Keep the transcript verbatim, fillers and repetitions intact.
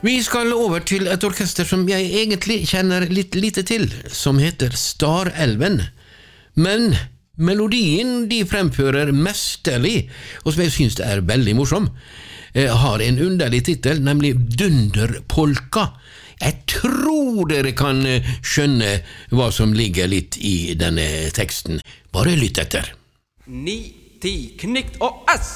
Vi skal over til et orkester som jeg egentlig kjenner litt lite til, som heter Starelven. Men melodien de fremfører mesterlig, og som jeg synes er veldig morsom, har en underlig titel, nemlig Dunderpolka. Jeg tror dere kan skjønne hva som ligger litt i denne teksten. Bare lytt etter. Ni, ti, knikt og ass!